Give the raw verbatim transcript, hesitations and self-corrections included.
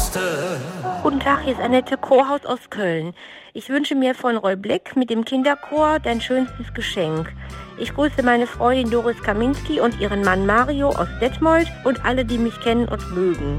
Brüste. Guten Tag, hier ist Annette Chorhaus aus Köln. Ich wünsche mir von Roy Black mit dem Kinderchor dein schönstes Geschenk. Ich grüße meine Freundin Doris Kaminski und ihren Mann Mario aus Detmold und alle, die mich kennen und mögen.